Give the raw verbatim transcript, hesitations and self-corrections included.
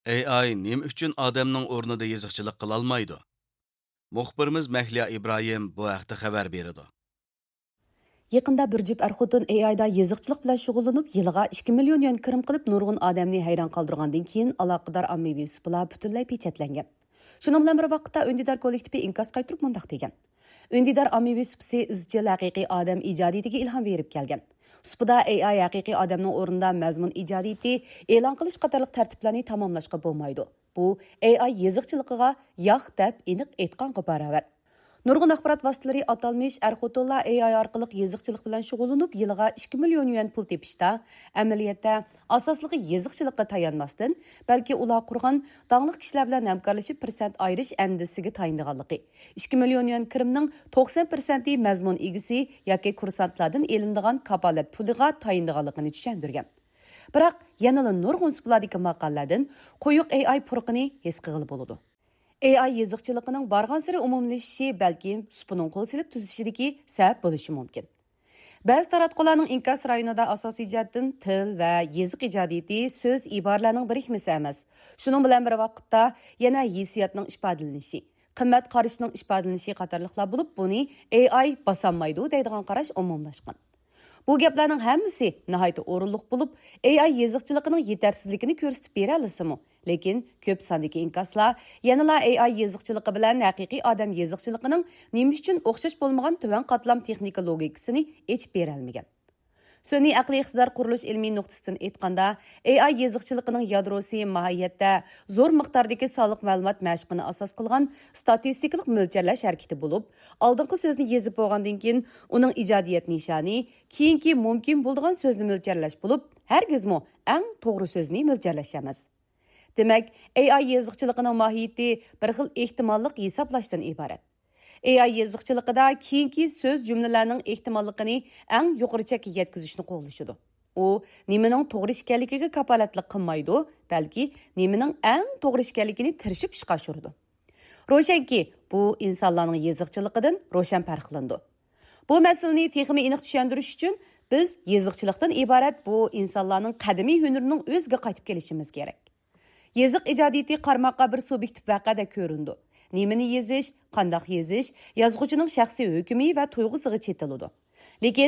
A I nima uchun odamning o'rnida yezikchilik qila olmaydi? Muxbirimiz Mahliya Ibrohim bu haqda xabar beradi. Yaqında bir jup er-xotin A I'da yezikchilik bilan shug'ullanib, yiliga ikki million yuan kirim qilib, nurg'un odamni hayron qoldirgandan keyin aloqador ommaviy suplar butunlay pechatlangan. Shuning bilan bir vaqtda Ündidar kollektivi inkos qaytirib mundaq degan. Ündidar ommaviy supsi izchil haqiqiy odam ijodiyatiga ilhom berib kelgan. Supida A I haqiqiy odamning o'rnida mazmun ijodiyati e'lon qilish qatorliq tartiblarni tamomlashga bo'lmaydi. Bu A I yezikchiligiga yo'q deb aniq aytganga barobar. Nurg'un axborot vositalari atalmış er-xotinlar A I orqali yezikchilik bilan shug'ullanib, yiliga ikki million yuan pul tepishda, amaliyotda asosligi yezikchilikka tayanmasdan, balki ular qurgan danglik kishilar bilan hamkorlashib persent ayirish andisiga tayinganligi. ikki million yuan kirimning to'qson prosenti mazmun egisi yoki kursantlardan elinadigan kapolat puliga tayinganligini tushuntirgan. Biroq yana nurg'un suplardagi maqolalardan qo'yiq A I purqini his qilib bo'ladi. A I yezikchiligining barg'ansiri umumlashishi balki supining qo'l silib tuzishidagi sabab bo'lishi mumkin. Ba'zi taratqularning inkos rayonida asosiy jihatdan til va yeziq ijodiyati so'z iboralarning birikmasi emas. Shuning bilan bir vaqtda yana hissiyotning ifodalanishi, qimmat qarashning ifodalanishi qatorliqlar bo'lib, buni A I bosolmaydi deydigan qarash umumlashgan. Bu gaplarning hammasi nihoyat o'rinliq bo'lib, A I yezikchiligining yetarsizligini ko'rsatib bera olasimi? Lekin ko'p sondagi inkoslar yanala A I yezikchiligi bilan haqiqiy odam yezikchiligining nima uchun o'xshash bo'lmagan tuvan qatlam texnika logikasini yechib bera olmagan. Sun'iy aqliy iqtidor qurilish ilmiy nuqtasidan aytganda, A I yezikchiligining yadrosi mohiyatda zo'r miqdordagi soliq ma'lumot mashqini asos qilgan statistikalik mo'ljallash harakati bo'lib, oldingi so'zni yezib bo'lgandan keyin uning ijodiyat nishoni keyingi mumkin bo'lgan so'zni mo'ljallash bo'lib, hargizmi eng to'g'ri so'zni mo'ljallash emas. Demak, A I yezikchiligining mohiyati bir xil ehtimollik hisoblashdan iborat. A I yezikchiligida keyingi so'z jumlalarning ehtimolligini eng yuqori chekka yetkazishni qo'llashadi. U nimaning to'g'ri ekanligiga kapolatlik qilmaydi, balki nimaning eng to'g'ri ekanligini tirishib chiqaradi. Ro'shanki, bu insonlarning yezikchiligidan ro'shan farqlandi. Bu masalani texnik aniq tushuntirish uchun biz yezikchilikdan iborat bu insonlarning qadimiy hunarining o'ziga qaytib kelishimiz kerak. Yeziq ijodiyati qarmoqqa bir subyektiv vaqada ko'rindi. Nimani yezish, qandoq yezish, yozuvchining shaxsiy hukmi va tuyg'usiga chetiladi. Lekin